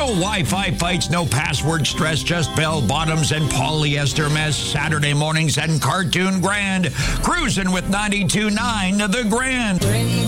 Wi-Fi fights, no password stress, just bell bottoms and polyester mess. Saturday mornings and Cartoon Grand. Cruising with 92.9 The Grand.